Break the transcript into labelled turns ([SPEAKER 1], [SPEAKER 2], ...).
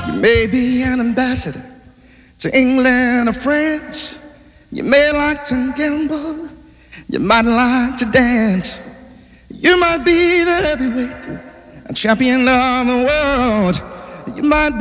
[SPEAKER 1] You may be an ambassador to England or France. You may like to gamble. You might like to dance. You might be the heavyweight champion of the world. You might